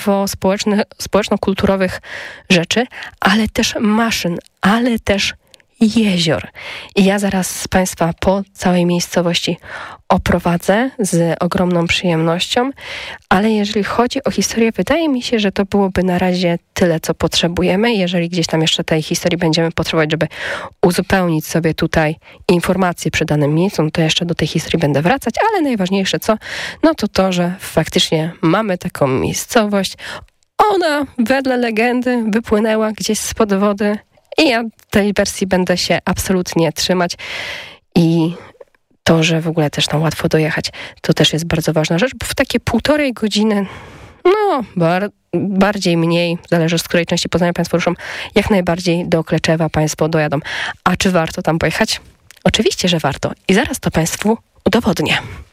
mnóstwo społeczno-kulturowych rzeczy, ale też maszyn, ale też jezior. I ja zaraz Państwa po całej miejscowości oprowadzę z ogromną przyjemnością, ale jeżeli chodzi o historię, wydaje mi się, że to byłoby na razie tyle, co potrzebujemy. Jeżeli gdzieś tam jeszcze tej historii będziemy potrzebować, żeby uzupełnić sobie tutaj informacje przy danym miejscu, no to jeszcze do tej historii będę wracać, ale najważniejsze co? No to, że faktycznie mamy taką miejscowość. Ona wedle legendy wypłynęła gdzieś spod wody i ja tej wersji będę się absolutnie trzymać i to, że w ogóle też tam łatwo dojechać, to też jest bardzo ważna rzecz, bo w takie 1,5 godziny, no bardziej, mniej, zależy z której części Poznania Państwo ruszą, jak najbardziej do Kleczewa Państwo dojadą. A czy warto tam pojechać? Oczywiście, że warto i zaraz to Państwu udowodnię.